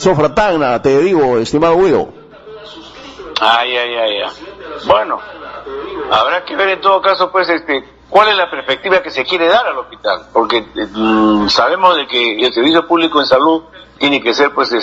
Sofra Tacna, te digo, estimado Guido. Bueno, habrá que ver en todo caso, pues, cuál es la perspectiva que se quiere dar al hospital, porque sabemos de que el servicio público en salud tiene que ser, pues,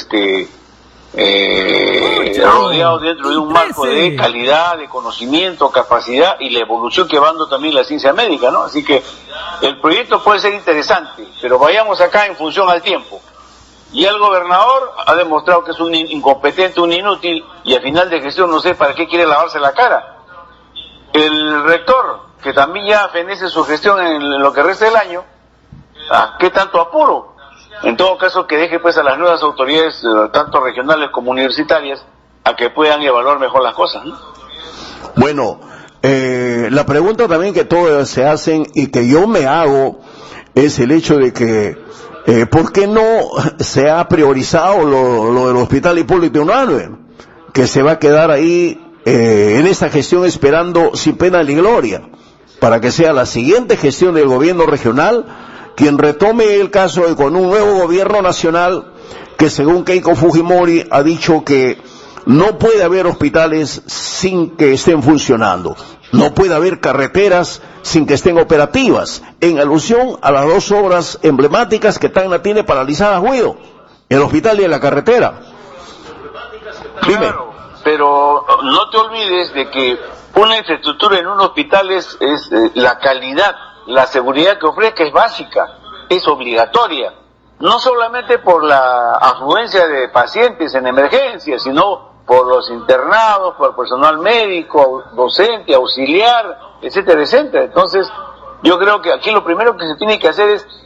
rodeado dentro de un marco de calidad, de conocimiento, capacidad y la evolución que va dando también la ciencia médica, ¿no? Así que el proyecto puede ser interesante, pero vayamos acá en función al tiempo. Y el gobernador ha demostrado que es un incompetente, un inútil, y al final de gestión no sé para qué quiere lavarse la cara. El rector, que también ya fenece su gestión en lo que resta del año, ¿qué tanto apuro? En todo caso, que deje pues a las nuevas autoridades, tanto regionales como universitarias, a que puedan evaluar mejor las cosas, ¿no? Bueno, la pregunta también que todos se hacen y que yo me hago es el hecho de que ¿por qué no se ha priorizado lo del Hospital Hipólito Unanue? Que se va a quedar ahí en esta gestión esperando sin pena ni gloria, para que sea la siguiente gestión del gobierno regional quien retome el caso con un nuevo gobierno nacional que, según Keiko Fujimori, ha dicho que no puede haber hospitales sin que estén funcionando, no puede haber carreteras sin que estén operativas, en alusión a las dos obras emblemáticas que Tacna tiene paralizadas, Guido, el hospital y la carretera. Dime. Claro, pero no te olvides de que una infraestructura en un hospital es la calidad, la seguridad que ofrezca es básica, es obligatoria, no solamente por la afluencia de pacientes en emergencia, sino por los internados, por el personal médico, docente, auxiliar, etcétera, etcétera. Entonces, yo creo que aquí lo primero que se tiene que hacer es,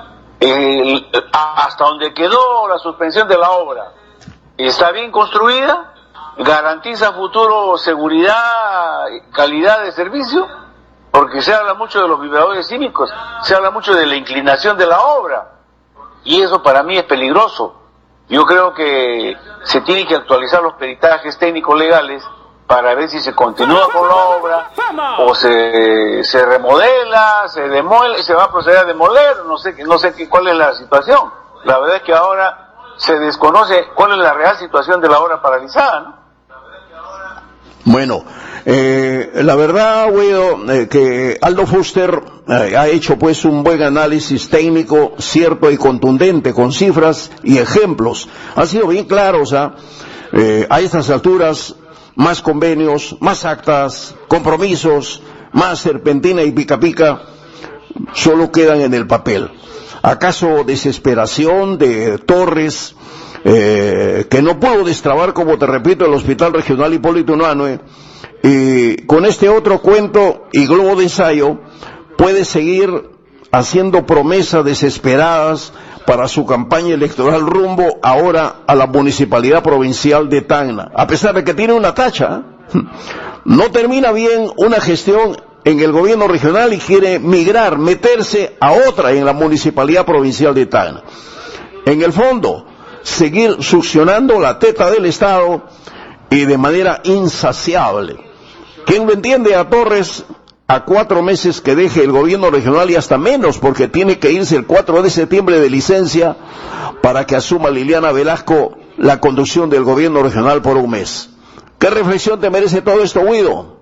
hasta donde quedó la suspensión de la obra, está bien construida, garantiza futuro seguridad, calidad de servicio, porque se habla mucho de los vibradores cívicos, se habla mucho de la inclinación de la obra, y eso para mí es peligroso. Yo creo que se tienen que actualizar los peritajes técnicos legales para ver si se continúa con la obra o se remodela, se demuele, se va a proceder a demoler, no sé cuál es la situación. La verdad es que ahora se desconoce cuál es la real situación de la obra paralizada, ¿no? Bueno, la verdad, Guido, que Aldo Fuster ha hecho pues un buen análisis técnico, cierto y contundente, con cifras y ejemplos. Ha sido bien claro, o sea, a estas alturas, más convenios, más actas, compromisos, más serpentina y pica pica, solo quedan en el papel. ¿Acaso desesperación de Torres, que no puedo destrabar, como te repito, el Hospital Regional Hipólito Unanue, y con este otro cuento y globo de ensayo puede seguir haciendo promesas desesperadas para su campaña electoral rumbo ahora a la Municipalidad Provincial de Tacna, a pesar de que tiene una tacha? No termina bien una gestión en el gobierno regional y quiere migrar, meterse a otra en la Municipalidad Provincial de Tacna. En el fondo, seguir succionando la teta del Estado y de manera insaciable. ¿Quién lo entiende a Torres a 4 meses que deje el gobierno regional, y hasta menos porque tiene que irse el 4 de septiembre de licencia para que asuma Liliana Velasco la conducción del gobierno regional por un mes? ¿Qué reflexión te merece todo esto, Guido?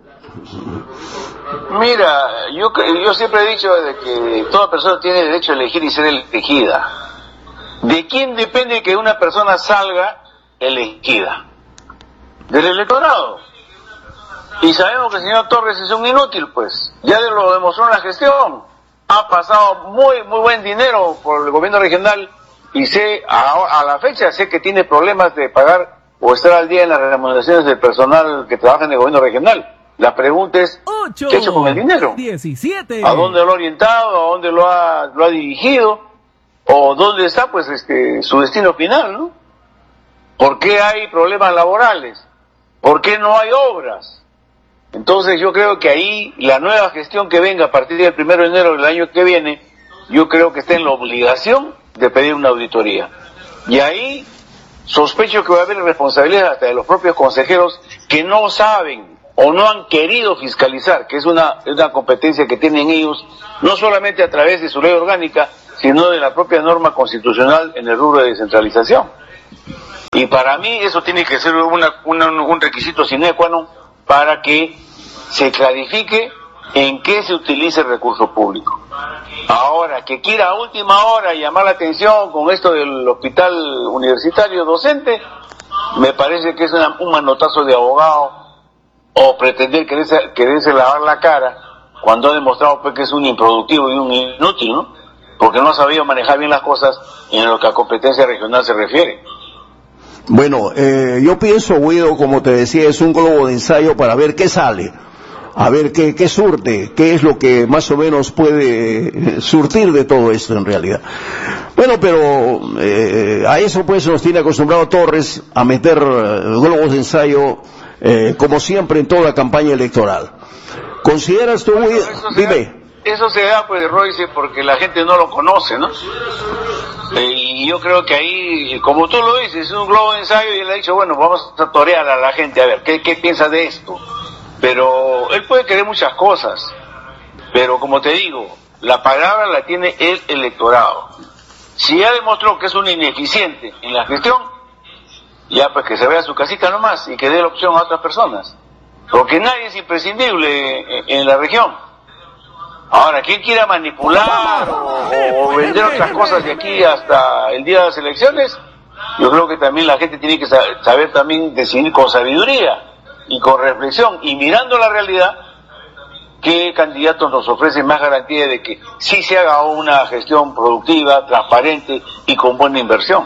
Mira, yo siempre he dicho de que toda persona tiene derecho a elegir y ser elegida. ¿De quién depende que una persona salga elegida? Del electorado. Y sabemos que el señor Torres es un inútil, pues. Ya lo demostró en la gestión. Ha pasado muy buen dinero por el gobierno regional y a la fecha sé que tiene problemas de pagar o estar al día en las remuneraciones del personal que trabaja en el gobierno regional. La pregunta es, ¿qué ha hecho con el dinero? 17. ¿A dónde lo ha orientado? ¿A dónde lo ha dirigido? ¿O dónde está, pues, su destino final, no? ¿Por qué hay problemas laborales? ¿Por qué no hay obras? Entonces yo creo que ahí la nueva gestión que venga a partir del 1 de enero del año que viene, yo creo que está en la obligación de pedir una auditoría. Y ahí sospecho que va a haber responsabilidad hasta de los propios consejeros que no saben o no han querido fiscalizar, que es una competencia que tienen ellos, no solamente a través de su ley orgánica, sino de la propia norma constitucional en el rubro de descentralización. Y para mí eso tiene que ser un requisito sine qua non para que se clarifique en qué se utiliza el recurso público. Ahora, que quiera a última hora llamar la atención con esto del hospital universitario docente, me parece que es un manotazo de abogado, o pretender quererse lavar la cara cuando ha demostrado pues que es un improductivo y un inútil, ¿no? Porque no ha sabido manejar bien las cosas en lo que a competencia regional se refiere. Bueno, yo pienso, Guido, como te decía, es un globo de ensayo para ver qué sale, a ver qué surte, qué es lo que más o menos puede surtir de todo esto en realidad. Bueno, pero a eso pues nos tiene acostumbrado Torres, a meter globos de ensayo, como siempre en toda campaña electoral. ¿Consideras tú, Guido? Dime. Eso se da, pues, Royce, porque la gente no lo conoce, ¿no? Y yo creo que ahí, como tú lo dices, es un globo de ensayo y él ha dicho, bueno, vamos a torear a la gente, a ver, ¿qué piensa de esto? Pero él puede querer muchas cosas, pero como te digo, la palabra la tiene el electorado. Si ya demostró que es un ineficiente en la gestión, ya pues que se vaya a su casita nomás y que dé la opción a otras personas, porque nadie es imprescindible en la región. Ahora, quien quiera manipular o vender otras cosas de aquí hasta el día de las elecciones, yo creo que también la gente tiene que saber también decidir con sabiduría y con reflexión y mirando la realidad, qué candidatos nos ofrecen más garantía de que sí se haga una gestión productiva, transparente y con buena inversión.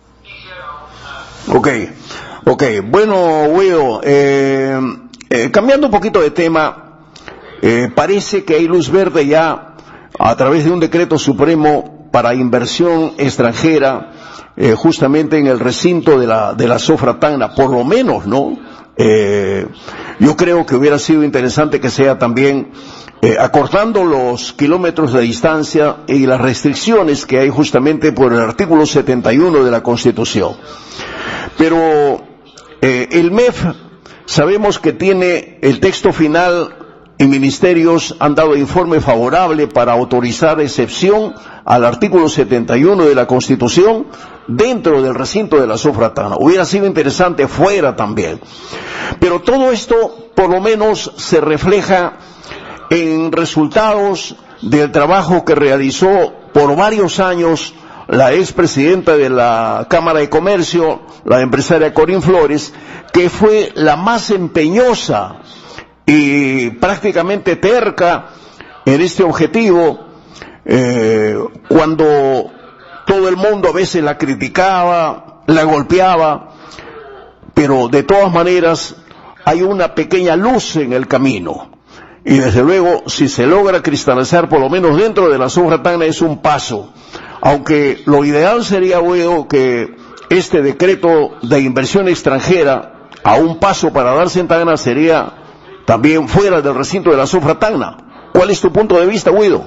Ok. Bueno, Guido, cambiando un poquito de tema, parece que hay luz verde ya a través de un decreto supremo para inversión extranjera, justamente en el recinto de la Zofra Tacna, por lo menos, ¿no? Yo creo que hubiera sido interesante que sea también acortando los kilómetros de distancia y las restricciones que hay justamente por el artículo 71 de la Constitución. Pero el MEF sabemos que tiene el texto final y ministerios han dado informe favorable para autorizar excepción al artículo 71 de la Constitución dentro del recinto de la Zofra Tacna. Hubiera sido interesante fuera también. Pero todo esto, por lo menos, se refleja en resultados del trabajo que realizó por varios años la expresidenta de la Cámara de Comercio, la empresaria Corín Flores, que fue la más empeñosa y prácticamente terca en este objetivo, cuando todo el mundo a veces la criticaba, la golpeaba, pero de todas maneras hay una pequeña luz en el camino, y desde luego si se logra cristalizar por lo menos dentro de la Zofra Tacna es un paso, aunque lo ideal sería, bueno, que este decreto de inversión extranjera a un paso para darse en Tacna sería también fuera del recinto de la Zofra Tacna. ¿Cuál es tu punto de vista, Guido?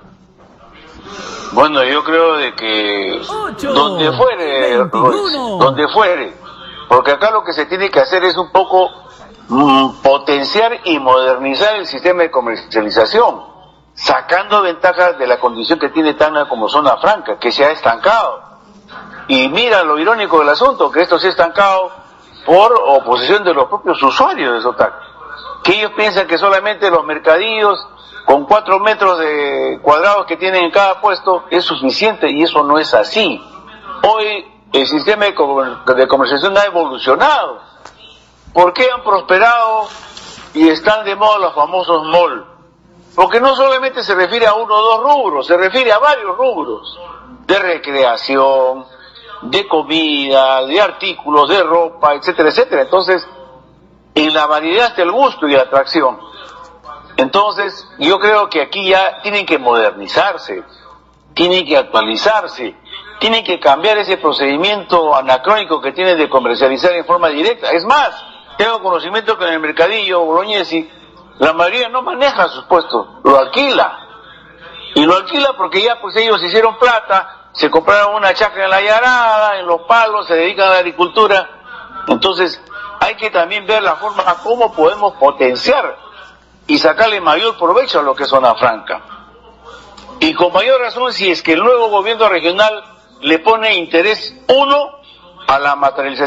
Bueno, yo creo de que donde fuere, porque acá lo que se tiene que hacer es un poco potenciar y modernizar el sistema de comercialización, sacando ventajas de la condición que tiene Tacna como zona franca, que se ha estancado. Y mira lo irónico del asunto, que esto se ha estancado por oposición de los propios usuarios de Sotac, que ellos piensan que solamente los mercadillos con 4 metros de cuadrados que tienen en cada puesto es suficiente, y eso no es así. Hoy el sistema de comercialización ha evolucionado. ¿Por qué han prosperado y están de moda los famosos malls? Porque no solamente se refiere a uno o dos rubros, se refiere a varios rubros, de recreación, de comida, de artículos, de ropa, etcétera, etcétera. Entonces, en la variedad está el gusto y la atracción. Entonces, yo creo que aquí ya tienen que modernizarse, tienen que actualizarse, tienen que cambiar ese procedimiento anacrónico que tienen de comercializar en forma directa. Es más, tengo conocimiento que en el mercadillo boloñesi la mayoría no maneja sus puestos, lo alquila. Y lo alquila porque ya pues ellos hicieron plata, se compraron una chacra en la Yarada, en Los Palos, se dedican a la agricultura. Entonces, hay que también ver la forma cómo podemos potenciar y sacarle mayor provecho a lo que es zona franca. Y con mayor razón si es que el nuevo gobierno regional le pone interés, uno, a la materialización